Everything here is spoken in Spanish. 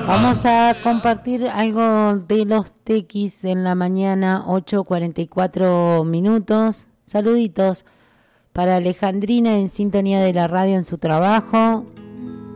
Vamos a compartir algo de los tequis en la mañana, 8:44 minutos. Saluditos para Alejandrina en sintonía de la radio en su trabajo.